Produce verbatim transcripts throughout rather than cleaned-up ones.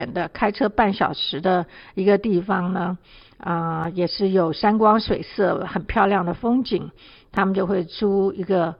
的，开车半小时的一个地方呢，啊、呃，也是有山光水色，很漂亮的风景。他们就会租一个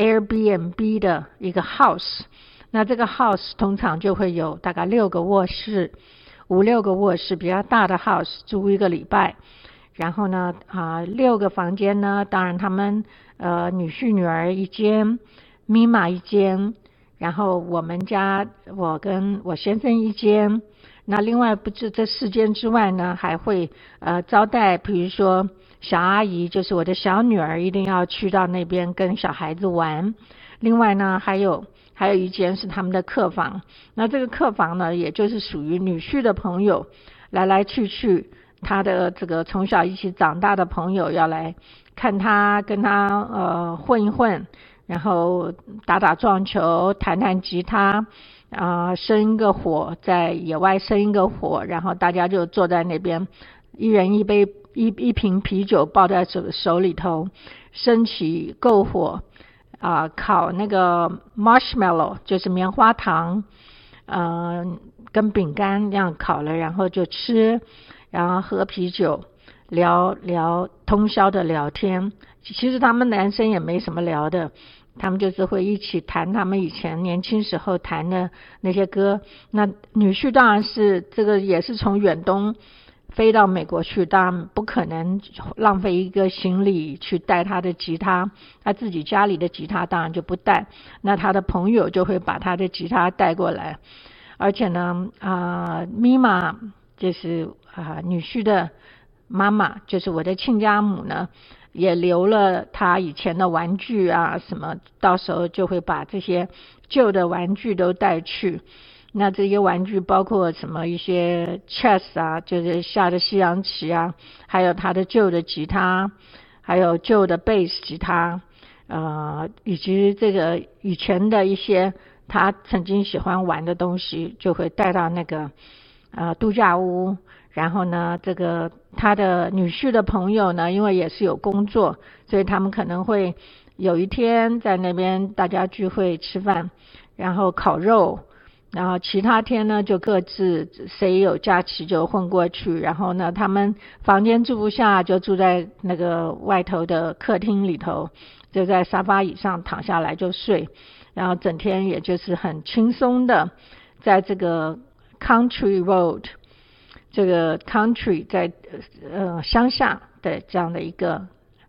Airbnb 的一个 house， 那这个 house 通常就会有大概六个卧室，五六个卧室，比较大的 house 租一个礼拜。然后呢，啊、呃，六个房间呢，当然他们呃女婿女儿一间，咪妈一间。然后我们家我跟我先生一间，那另外不是这四间之外呢，还会呃招待，比如说小阿姨，就是我的小女儿，一定要去到那边跟小孩子玩。另外呢，还有还有一间是他们的客房，那这个客房呢，也就是属于女婿的朋友来来去去，他的这个从小一起长大的朋友要来看他，跟他呃混一混。然后打打撞球，弹弹吉他，啊、呃，生一个火，在野外生一个火，然后大家就坐在那边，一人一杯一一瓶啤酒抱在手手里头，升起篝火，啊、呃，烤那个 marshmallow 就是棉花糖，呃，跟饼干这样烤了，然后就吃，然后喝啤酒，聊聊通宵的聊天。其实他们男生也没什么聊的，他们就是会一起谈他们以前年轻时候谈的那些歌。那女婿当然是这个也是从远东飞到美国去，当然不可能浪费一个行李去带他的吉他，他自己家里的吉他当然就不带，那他的朋友就会把他的吉他带过来。而且呢，啊、呃，咪妈就是啊、呃、女婿的妈妈，就是我的亲家母呢，也留了他以前的玩具啊什么，到时候就会把这些旧的玩具都带去。那这些玩具包括什么一些 chess 啊，就是下的西洋棋啊，还有他的旧的吉他，还有旧的贝斯吉他，呃，以及这个以前的一些他曾经喜欢玩的东西，就会带到那个呃度假屋。然后呢，这个他的女婿的朋友呢，因为也是有工作，所以他们可能会有一天在那边大家聚会吃饭，然后烤肉，然后其他天呢就各自谁有假期就混过去。然后呢，他们房间住不下，就住在那个外头的客厅里头，就在沙发椅上躺下来就睡，然后整天也就是很轻松的在这个 country road，这个 country 在呃乡下的这样的一个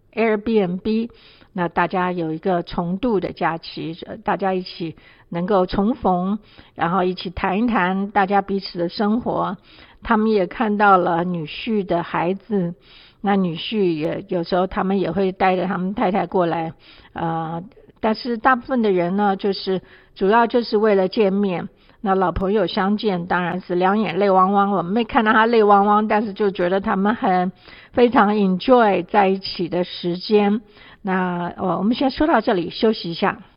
Airbnb， 那大家有一个重度的假期，大家一起能够重逢，然后一起谈一谈大家彼此的生活。他们也看到了女婿的孩子，那女婿也有时候他们也会带着他们太太过来，呃，但是大部分的人呢，就是主要就是为了见面。那老朋友相见当然是两眼泪汪汪，我们没看到他泪汪汪，但是就觉得他们很非常 enjoy 在一起的时间。那我们先说到这里，休息一下。